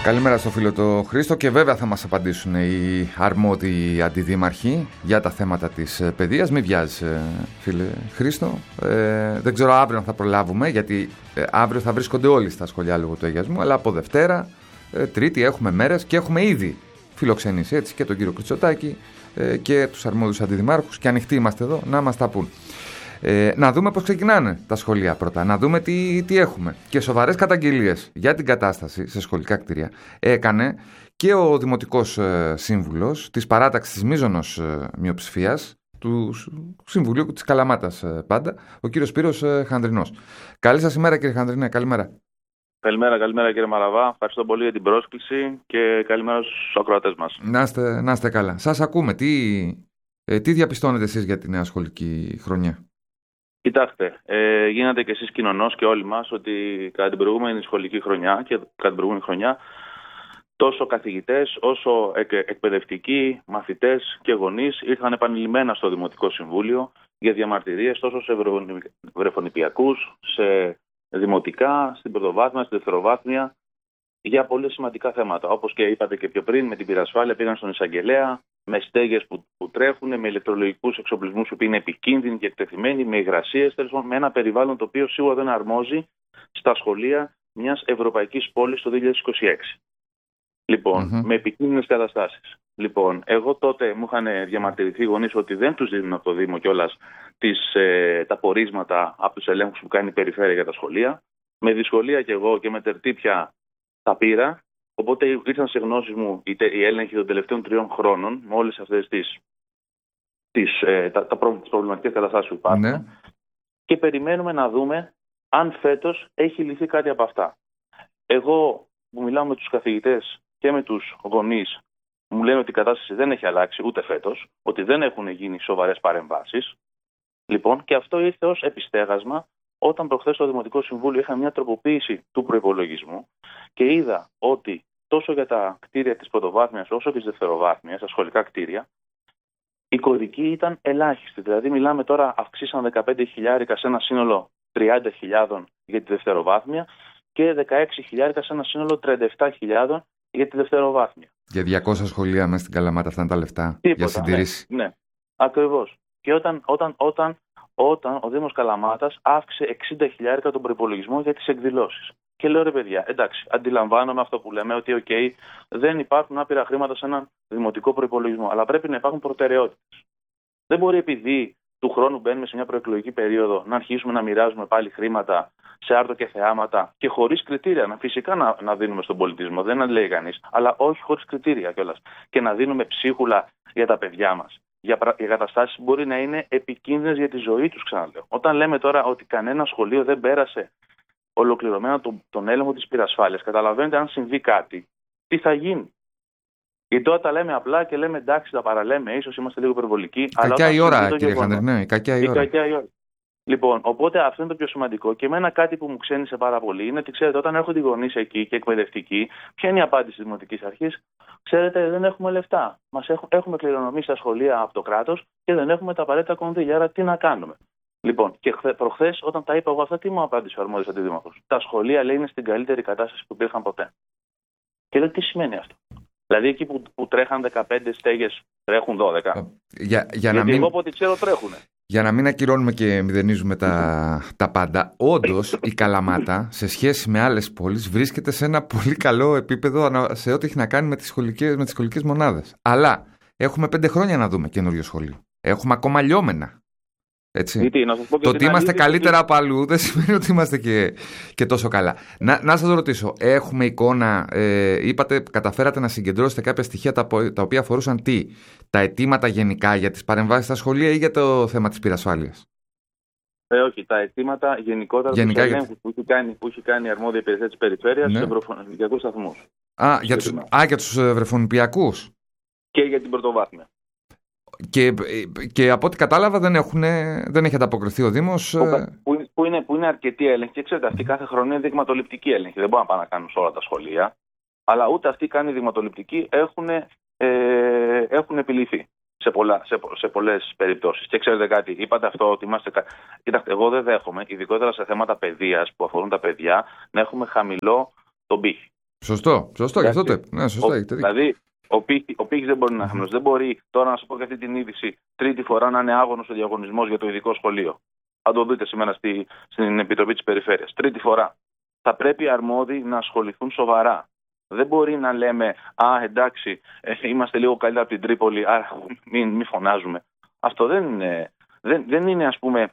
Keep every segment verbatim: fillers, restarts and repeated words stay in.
Καλημέρα στο φίλο το Χρήστο και βέβαια θα μας απαντήσουν οι αρμόδιοι αντιδήμαρχοι για τα θέματα της παιδείας. Μην βιάζεις φίλε Χρήστο, ε, δεν ξέρω αύριο αν θα προλάβουμε, γιατί ε, αύριο θα βρίσκονται όλοι στα σχολεία λόγω του αγιασμού, αλλά από Δευτέρα, ε, Τρίτη έχουμε μέρες και έχουμε ήδη φιλοξενήσει έτσι και τον κύριο Κριτσοτάκη ε, και τους αρμόδιους αντιδημάρχους και ανοιχτοί είμαστε εδώ να μας τα πούν. Ε, να δούμε πώς ξεκινάνε τα σχολεία πρώτα, να δούμε τι, τι έχουμε. Και σοβαρές καταγγελίες για την κατάσταση σε σχολικά κτίρια έκανε και ο Δημοτικός ε, Σύμβουλος της παράταξης της μείζωνος ε, μειοψηφίας του Συμβουλίου της Καλαμάτας ε, πάντα, ο κύριος Σπύρος ε, Χανδρινός. Καλή σας ημέρα κύριε Χανδρινέ, καλημέρα. Καλημέρα, καλημέρα κύριε Μαραβά. Ευχαριστώ πολύ για την πρόσκληση και καλημέρα στους ακροατές μας. Να είστε, να είστε καλά. Σας ακούμε. Τι, ε, τι διαπιστώνετε εσείς για τη νέα σχολική χρονιά? Κοιτάξτε, ε, γίνατε και εσείς κοινωνός και όλοι μας ότι κατά την προηγούμενη σχολική χρονιά και κατά την προηγούμενη χρονιά τόσο καθηγητές όσο εκ, εκπαιδευτικοί, μαθητές και γονείς ήρθαν επανειλημμένα στο Δημοτικό Συμβούλιο για διαμαρτυρίες τόσο σε βρεφονιπιακούς, σε δημοτικά, στην πρωτοβάθμια, στη δευτεροβάθμια, για πολύ σημαντικά θέματα. Όπως και είπατε και πιο πριν, με την πυρασφάλεια πήγαν στον εισαγγελέα, με στέγες που, που τρέχουν, με ηλεκτρολογικούς εξοπλισμούς που είναι επικίνδυνοι και εκτεθειμένοι, με υγρασίες, με ένα περιβάλλον το οποίο σίγουρα δεν αρμόζει στα σχολεία μιας ευρωπαϊκής πόλης το δύο χιλιάδες είκοσι έξι. Λοιπόν, mm-hmm. με επικίνδυνες καταστάσεις. Λοιπόν, εγώ τότε μου είχαν διαμαρτυρηθεί γονείς ότι δεν τους δίνουν από το Δήμο κιόλας ε, τα πορίσματα από τους ελέγχους που κάνει η Περιφέρεια για τα σχολεία. Με δυσκολία κι εγώ και με τερτύπια τα πήρα. Οπότε ήρθαν σε γνώσεις μου οι έλεγχοι των τελευταίων τριών χρόνων με όλες αυτές τις, τις, ε, τα, τα προβληματικές καταστάσεις που υπάρχουν. Ναι. Και περιμένουμε να δούμε αν φέτος έχει λυθεί κάτι από αυτά. Εγώ που μιλάω με τους καθηγητές και με τους γονείς, μου λένε ότι η κατάσταση δεν έχει αλλάξει ούτε φέτος, ότι δεν έχουν γίνει σοβαρές παρεμβάσεις. Λοιπόν, και αυτό ήρθε ως επιστέγασμα όταν προχθές στο Δημοτικό Συμβούλιο είχα μια τροποποίηση του προϋπολογισμού και είδα ότι τόσο για τα κτίρια της πρωτοβάθμιας όσο και της δευτεροβάθμιας, τα σχολικά κτίρια, η κωδική ήταν ελάχιστη. Δηλαδή, μιλάμε τώρα, αυξήσαν δεκαπέντε χιλιάρικα σε ένα σύνολο τριάντα χιλιάδων για τη δευτεροβάθμια και δεκαέξι χιλιάρικα σε ένα σύνολο τριάντα επτά χιλιάδων για τη δευτεροβάθμια. Για διακόσια σχολεία μέσα στην Καλαμάτα αυτά είναι τα λεφτά. Τίποτα, για συντηρήσει. Ναι, ναι, ακριβώς. Και όταν, όταν, όταν, όταν ο Δήμος Καλαμάτας αύξησε εξήντα χιλιάρικα τον προϋπολογισμό για τις εκδηλώσεις. Και λέω ρε παιδιά, εντάξει, αντιλαμβάνομαι αυτό που λέμε, ότι οκ, okay, δεν υπάρχουν άπειρα χρήματα σε έναν δημοτικό προϋπολογισμό, αλλά πρέπει να υπάρχουν προτεραιότητες. Δεν μπορεί επειδή του χρόνου μπαίνουμε σε μια προεκλογική περίοδο να αρχίσουμε να μοιράζουμε πάλι χρήματα σε άρτο και θεάματα και χωρίς κριτήρια. Να, φυσικά να, να δίνουμε στον πολιτισμό, δεν λέει κανείς, αλλά όχι χωρίς κριτήρια κιόλας. Και να δίνουμε ψίχουλα για τα παιδιά μας. Για, για καταστάσεις που μπορεί να είναι επικίνδυνες για τη ζωή τους, ξαναλέω. Όταν λέμε τώρα ότι κανένα σχολείο δεν πέρασε ολοκληρωμένα τον, τον έλεγχο της πυρασφάλειας, καταλαβαίνετε αν συμβεί κάτι, τι θα γίνει. Γιατί τώρα τα λέμε απλά και λέμε εντάξει, τα παραλέμε, ίσως είμαστε λίγο υπερβολικοί. Κακιά η ώρα, κύριε Χανδρινέ, κακιά η ώρα. Λοιπόν, οπότε αυτό είναι το πιο σημαντικό. Και εμένα κάτι που μου ξένησε πάρα πολύ είναι ότι, ξέρετε, όταν έρχονται οι γονείς εκεί και εκπαιδευτικοί, ποια είναι η απάντηση της Δημοτικής Αρχής? Ξέρετε, δεν έχουμε λεφτά. Μας έχουμε, έχουμε κληρονομήσει τα σχολεία από το κράτος και δεν έχουμε τα απαραίτητα κονδύλια. Άρα τι να κάνουμε? Λοιπόν, και προχθές, όταν τα είπα εγώ αυτά, τι μου απάντησε ο αρμόδιος αντιδήμαρχος? Τα σχολεία, λέει, είναι στην καλύτερη κατάσταση που υπήρχαν ποτέ. Και λέω, τι σημαίνει αυτό? Δηλαδή εκεί που, που τρέχαν δεκαπέντε στέγες, τρέχουν δώδεκα. Για, για Γιατί να μην... εγώ από ό,τι ξέρω τρέχουνε. Για να μην ακυρώνουμε και μηδενίζουμε τα, τα πάντα, όντως η Καλαμάτα σε σχέση με άλλες πόλεις βρίσκεται σε ένα πολύ καλό επίπεδο σε ό,τι έχει να κάνει με τις σχολικές, με τις σχολικές μονάδες. Αλλά έχουμε πέντε χρόνια να δούμε καινούριο σχολείο. Έχουμε ακόμα λιώμενα. Έτσι. Γιατί, να σας πω και το ότι είμαστε αλήθεια, καλύτερα από αλλού δεν σημαίνει ότι είμαστε και, και τόσο καλά. Να, να σας ρωτήσω, έχουμε εικόνα, ε, είπατε, καταφέρατε να συγκεντρώσετε κάποια στοιχεία τα, τα οποία αφορούσαν τι? Τα αιτήματα γενικά για τις παρεμβάσεις στα σχολεία ή για το θέμα της πυρασφάλειας? Ε, όχι, τα αιτήματα γενικότερα γενικά τους ελέγχους που έχει κάνει, που έχει κάνει η αρμόδια υπηρεσία της Περιφέρειας, ναι, σε βρεφονιπιακούς σταθμούς. Α, για τους, α, για τους βρεφονιπιακούς. Και για την πρωτοβάθμια. Και, και από ό,τι κατάλαβα δεν, έχουν, δεν έχει ανταποκριθεί ο Δήμος. Που, που, είναι, που είναι αρκετή έλεγχη. Και ξέρετε, αυτή κάθε χρονιά είναι δειγματοληπτική έλεγχη. Δεν μπορούν να πάνε να κάνουν σε όλα τα σχολεία. Αλλά ούτε αυτοί κάνει δειγματοληπτική έχουν, ε, έχουν επιληθεί σε, πολλά, σε, σε πολλές περιπτώσεις. Και ξέρετε κάτι, είπατε αυτό ότι είμαστε. Κοιτάξτε, εγώ δεν δέχομαι, ειδικότερα σε θέματα παιδείας που αφορούν τα παιδιά, να έχουμε χαμηλό τον πύχη. Σωστό, σωστό, γι' αυτό το είπε. Ναι, σωστό, ο, δηλαδή, ο πύχης ο δεν μπορεί να είναι χαμηλός. Δεν μπορεί τώρα να σου πω και αυτή την είδηση τρίτη φορά να είναι άγωνος ο διαγωνισμός για το ειδικό σχολείο. Θα το δείτε σήμερα στη, στην Επιτροπή της Περιφέρειας. Τρίτη φορά. Θα πρέπει οι αρμόδιοι να ασχοληθούν σοβαρά. Δεν μπορεί να λέμε, α, εντάξει, ε, είμαστε λίγο καλύτερα από την Τρίπολη, άρα μην, μην φωνάζουμε. Αυτό δεν είναι, δεν, δεν είναι ας πούμε,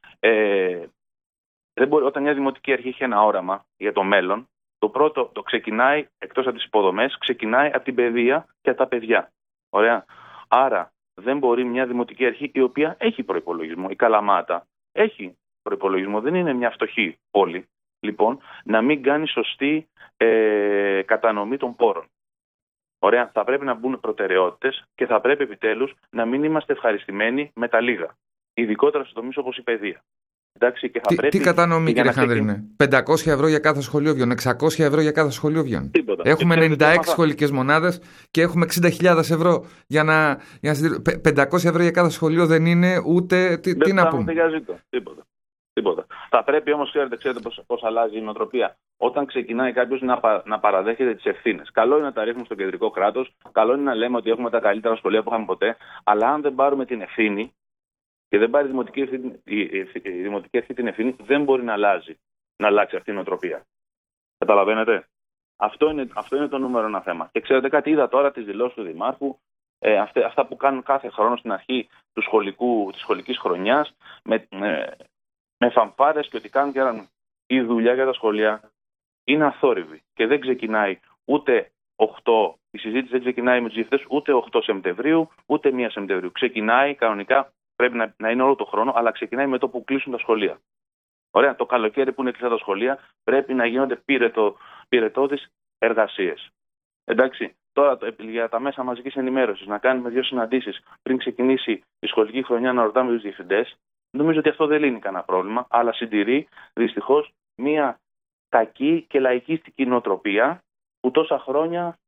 ε, δεν μπορεί, όταν μια δημοτική αρχή έχει ένα όραμα για το μέλλον, το πρώτο το ξεκινάει, εκτός από τις υποδομές, ξεκινάει από την παιδεία και από τα παιδιά. Ωραία. Άρα δεν μπορεί μια δημοτική αρχή η οποία έχει προϋπολογισμό, η Καλαμάτα έχει προϋπολογισμό, δεν είναι μια φτωχή πόλη, λοιπόν, να μην κάνει σωστή ε, κατανομή των πόρων. Ωραία. Θα πρέπει να μπουν προτεραιότητες και θα πρέπει επιτέλους να μην είμαστε ευχαριστημένοι με τα λίγα. Ειδικότερα στους τομείς όπως η παιδεία. Εντάξει, και θα τι, πρέπει, τι κατανομή, κύριε Χανδρίνε? ξεκινήσει... πεντακόσια ευρώ για κάθε σχολείο, εξακόσια ευρώ για κάθε σχολείο. Τίποτα. Έχουμε ενενήντα έξι σχολικές μονάδες και έχουμε εξήντα χιλιάδες ευρώ για να. Για να... πεντακόσια ευρώ για κάθε σχολείο δεν είναι ούτε. Τι, τι να πούμε. Δεν θα τίποτα. Τίποτα. Θα πρέπει όμως, ξέρετε, ξέρετε πώς, πώς αλλάζει η νοοτροπία. Όταν ξεκινάει κάποιος να, πα, να παραδέχεται τις ευθύνες. Καλό είναι να τα ρίχνουμε στο κεντρικό κράτος, καλό είναι να λέμε ότι έχουμε τα καλύτερα σχολεία που είχαμε ποτέ, αλλά αν δεν πάρουμε την ευθύνη και δεν πάρει η δημοτική αρχή, η, η, η δημοτική αρχή την ευθύνη, δεν μπορεί να αλλάζει, να αλλάξει αυτή η νοοτροπία. Καταλαβαίνετε. Αυτό είναι, αυτό είναι το νούμερο ένα θέμα. Και ξέρετε κάτι, είδα τώρα τις δηλώσεις του Δημάρχου, ε, αυτά, αυτά που κάνουν κάθε χρόνο στην αρχή του σχολικού, της σχολικής χρονιάς, με, με, με φανφάρες και ότι κάνουν και έναν. Η δουλειά για τα σχολεία είναι αθόρυβη και δεν ξεκινάει ούτε οκτώ, η συζήτηση δεν ξεκινάει με τους διευθυντές ούτε οκτώ Σεπτεμβρίου, ούτε πρώτη Σεπτεμβρίου. Ξεκινάει κανονικά, πρέπει να, να είναι όλο το χρόνο, αλλά ξεκινάει με το που κλείσουν τα σχολεία. Ωραία, το καλοκαίρι που είναι κλειστά τα σχολεία πρέπει να γίνονται πυρετό, πυρετώδεις εργασίες. Εντάξει, τώρα για τα μέσα μαζικής ενημέρωσης να κάνουμε δύο συναντήσεις πριν ξεκινήσει η σχολική χρονιά να ρωτάμε τους διευθυντές. Νομίζω ότι αυτό δεν λύνει κανένα πρόβλημα, αλλά συντηρεί δυστυχώς μια κακή και λαϊκίστικη νοοτροπία που τόσα χρόνια,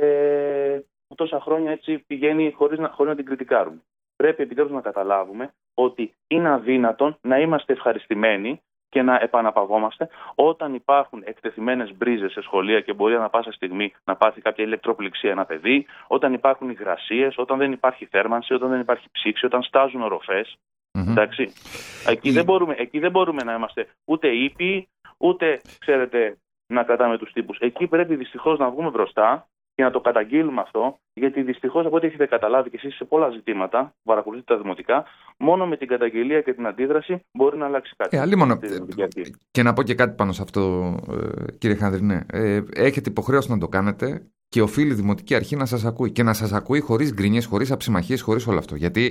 ε, που τόσα χρόνια έτσι πηγαίνει χωρίς να, χωρίς να την κριτικάρουμε. Πρέπει επιτέλους να καταλάβουμε ότι είναι αδύνατον να είμαστε ευχαριστημένοι και να επαναπαυόμαστε όταν υπάρχουν εκτεθειμένες μπρίζες σε σχολεία και μπορεί ανά πάσα στιγμή να πάθει κάποια ηλεκτροπληξία ένα παιδί, όταν υπάρχουν υγρασίες, όταν δεν υπάρχει θέρμανση, όταν δεν υπάρχει ψήξη, όταν στάζουν οροφές. Mm-hmm. Εντάξει. Εκεί, δεν μπορούμε, εκεί δεν μπορούμε να είμαστε ούτε ήπιοι, ούτε ξέρετε, να κρατάμε τους τύπους. Εκεί πρέπει δυστυχώς να βγούμε μπροστά και να το καταγγείλουμε αυτό, γιατί δυστυχώς από ό,τι έχετε καταλάβει και εσείς σε πολλά ζητήματα που παρακολουθείτε τα δημοτικά, μόνο με την καταγγελία και την αντίδραση μπορεί να αλλάξει κάτι. Ε, αλλήμον, και να πω και κάτι πάνω σε αυτό, κύριε Χανδρινέ. Ε, έχετε υποχρέωση να το κάνετε και οφείλει η Δημοτική Αρχή να σας ακούει. Και να σας ακούει χωρίς γκρινιές, χωρίς αψιμαχίες, χωρίς όλο αυτό. Γιατί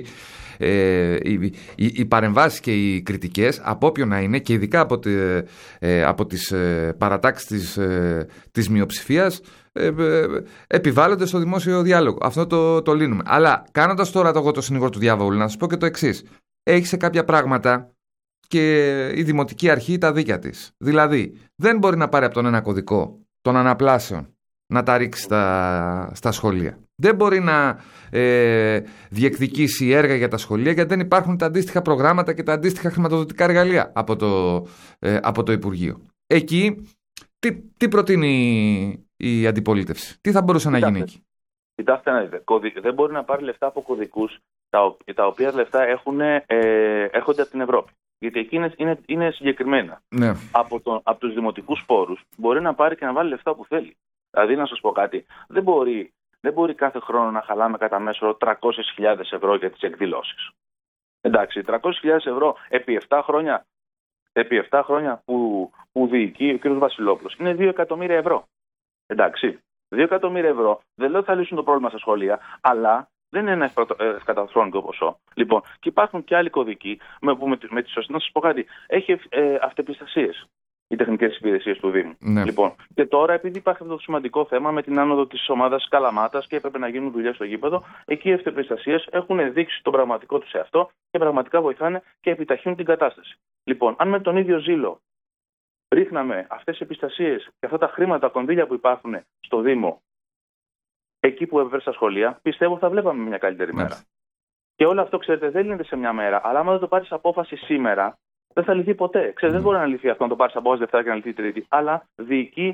ε, οι, οι, οι παρεμβάσεις και οι κριτικές, από όποιον να είναι, και ειδικά από, τη, ε, από τις ε, παρατάξεις της, ε, της μειοψηφίας, ε, ε, επιβάλλονται στο δημόσιο διάλογο. Αυτό το, το λύνουμε. Αλλά κάνοντας τώρα το, εγώ το συνήγορο του διαβόλου, να σας πω και το εξής. Έχει σε κάποια πράγματα και η Δημοτική Αρχή τα δίκια της. Δηλαδή, δεν μπορεί να πάρει από τον ένα κωδικό των αναπλάσεων να τα ρίξει στα, στα σχολεία. Δεν μπορεί να ε, διεκδικήσει έργα για τα σχολεία γιατί δεν υπάρχουν τα αντίστοιχα προγράμματα και τα αντίστοιχα χρηματοδοτικά εργαλεία από το, ε, από το Υπουργείο. Εκεί τι, τι προτείνει η αντιπολίτευση, τι θα μπορούσε Κοιτάξτε, να γίνει εκεί? Κοιτάξτε να δείτε, δεν μπορεί να πάρει λεφτά από κωδικούς τα, τα οποία λεφτά έχουν, ε, έρχονται από την Ευρώπη. Γιατί εκεί είναι, είναι, είναι συγκεκριμένα. Ναι. Από, το, από τους δημοτικούς πόρους μπορεί να πάρει και να βάλει λεφτά που θέλει. Δηλαδή, να σας πω κάτι, δεν μπορεί, δεν μπορεί κάθε χρόνο να χαλάμε κατά μέσο τριακόσιες χιλιάδες ευρώ για τις εκδηλώσεις. Εντάξει, τριακόσιες χιλιάδες ευρώ επί επτά χρόνια, επί επτά χρόνια που, που διοικεί ο κ. Βασιλόπουλος είναι δύο εκατομμύρια ευρώ. Εντάξει, δύο εκατομμύρια ευρώ δεν λέω ότι θα λύσουν το πρόβλημα στα σχολεία, αλλά δεν είναι ένα ευκαταστρώνικο ποσό. Λοιπόν, και υπάρχουν και άλλοι κωδικοί με, με, με τη σωστή, να σας πω κάτι, έχει ε, αυτεπιστασίες οι τεχνικές υπηρεσίες του Δήμου. Ναι. Λοιπόν, και τώρα, επειδή υπάρχει αυτό το σημαντικό θέμα με την άνοδο της ομάδας Καλαμάτας και έπρεπε να γίνουν δουλειές στο γήπεδο, εκεί οι αυτεπιστασίες έχουν δείξει τον πραγματικό τους εαυτό και πραγματικά βοηθάνε και επιταχύνουν την κατάσταση. Λοιπόν, αν με τον ίδιο ζήλο ρίχναμε αυτές τις επιστασίες και αυτά τα χρήματα, κονδύλια που υπάρχουν στο Δήμο, εκεί που έβρε στα σχολεία, πιστεύω θα βλέπαμε μια καλύτερη μέρα. Ναι. Και όλο αυτό, ξέρετε, δεν λύνεται σε μια μέρα, αλλά άμα δεν το πάρεις απόφαση σήμερα, δεν θα λυθεί ποτέ. Ξέρετε, mm. δεν μπορεί να λυθεί αυτό να το πάρει από Δευτέρα και να λυθεί Τρίτη. Αλλά διοικεί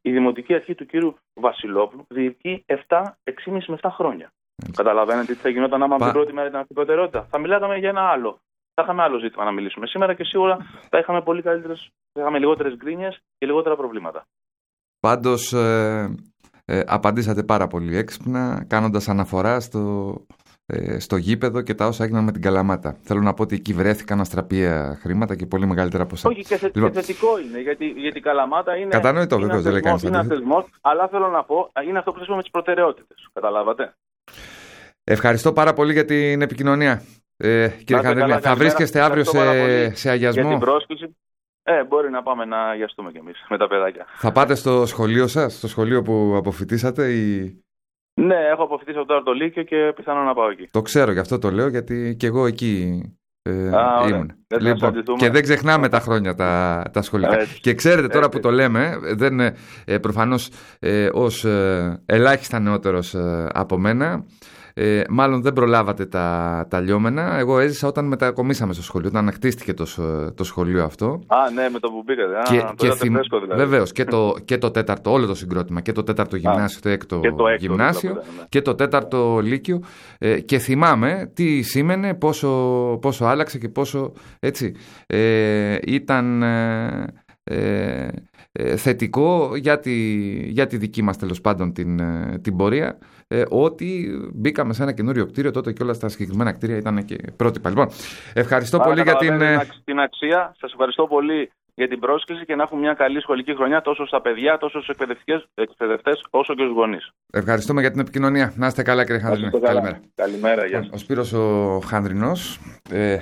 η Δημοτική Αρχή του κύριου Βασιλόπουλου διοικεί επτά, έξι και μισό με επτά χρόνια. Mm. Καταλαβαίνετε τι θα γινόταν άμα από την πρώτη μέρα ήταν αυτή η προτεραιότητα. Θα μιλάγαμε για ένα άλλο. Θα είχαμε άλλο ζήτημα να μιλήσουμε σήμερα και σίγουρα θα είχαμε πολύ καλύτερες, θα είχαμε λιγότερες γκρίνιες και λιγότερα προβλήματα. Πάντως ε, ε, απαντήσατε πάρα πολύ έξυπνα, κάνοντας αναφορά στο, ε, στο γήπεδο και τα όσα έγιναν με την Καλαμάτα. Θέλω να πω ότι εκεί βρέθηκαν αστραπία χρήματα και πολύ μεγαλύτερα ποσά. Όχι, και, θε, λοιπόν, και θετικό είναι, γιατί, γιατί η Καλαμάτα είναι. Κατανοητό, βεβαίως, δεν λέει κανείς. Είναι ένα θεσμό, αλλά θέλω να πω, είναι αυτό που θέσουμε με τις προτεραιότητες. Καταλάβατε. Ευχαριστώ πάρα πολύ για την επικοινωνία. Ε, κύριε Χανδρινέ, θα βρίσκεστε αύριο σε, σε αγιασμό. Για την πρόσκληση. Ε, μπορεί να πάμε να αγιαστούμε κι εμείς με τα παιδάκια. Θα πάτε στο σχολείο σας, στο σχολείο που αποφοιτήσατε ή... Ναι, έχω αποφοιτήσει από τώρα το Λύκειο και πιθανόν να πάω εκεί. Το ξέρω, γι' αυτό το λέω, γιατί και εγώ εκεί ε, Α, ήμουν. Λοιπόν, και δεν ξεχνάμε τα χρόνια τα, τα σχολικά. Έτσι, και ξέρετε τώρα έτσι. Που το λέμε, δεν, ε, προφανώς ε, ως ε, ελάχιστα νεότερος ε, από μένα, Ε, μάλλον δεν προλάβατε τα, τα λιώμενα. Εγώ έζησα όταν μετακομίσαμε στο σχολείο, όταν χτίστηκε το, το σχολείο αυτό. Α, ναι, με το που μπήκατε. Α, και, το και θυμ... φρέσκο, δηλαδή. Βεβαίως, και το, και το τέταρτο, όλο το συγκρότημα, και το τέταρτο γυμνάσιο, το έκτο, και το έκτο γυμνάσιο, δηλαδή, ναι. Και το τέταρτο λύκειο. Ε, και θυμάμαι τι σήμαινε, πόσο, πόσο άλλαξε και πόσο έτσι ε, ήταν... Ε, ε, ε, θετικό για τη, για τη δική μας τέλος πάντων την, την πορεία, ε, ότι μπήκαμε σε ένα καινούριο κτίριο τότε και όλα στα συγκεκριμένα κτίρια ήταν και πρότυπα. Λοιπόν, ευχαριστώ Άρα, πολύ για την... την αξία. Σας ευχαριστώ πολύ για την πρόσκληση και να έχουμε μια καλή σχολική χρονιά τόσο στα παιδιά, τόσο στους εκπαιδευτές, όσο και στους γονείς. Ευχαριστούμε για την επικοινωνία. Να είστε καλά, κύριε Χανδρινέ. Καλημέρα. Καλημέρα, γεια σας. Ο Σπύρος ο Χανδρινός. Ε,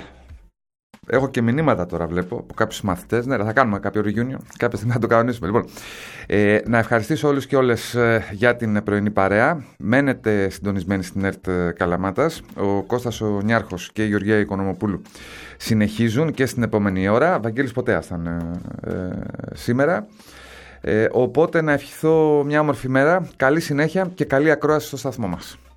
Έχω και μηνύματα τώρα, βλέπω, από κάποιους μαθητές. Ναι, θα κάνουμε κάποιο reunion. Κάποια στιγμή θα το κανονίσουμε. Λοιπόν, ε, να ευχαριστήσω όλους και όλες ε, για την πρωινή παρέα. Μένετε συντονισμένοι στην ΕΡΤ Καλαμάτας. Ο Κώστας ο Νιάρχος και η Γεωργία Οικονομοπούλου συνεχίζουν και στην επόμενη ώρα. Βαγγέλης Ποτέας ήταν ε, ε, σήμερα. Ε, οπότε να ευχηθώ μια όμορφη μέρα, καλή συνέχεια και καλή ακρόαση στο σταθμό μας.